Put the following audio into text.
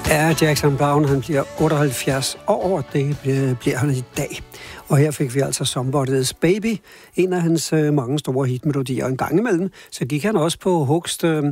Ja, Jackson Browne, han bliver 78 år, det bliver han i dag. Og her fik vi altså Somebody's Baby, en af hans mange store hitmelodier. En gang imellem, så gik han også på hugst